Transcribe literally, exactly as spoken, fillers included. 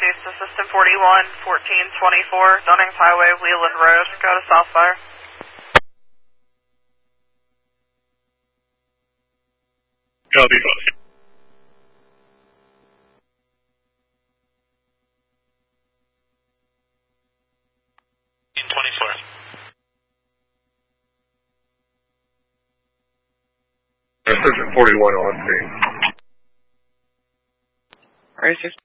Massachusetts, Assistant forty-one, fourteen twenty-four, Dunnings Highway, Wheeland Road. Go to Southfire. Copy, boss. twenty-four. Assistant forty-one on screen. Where is this?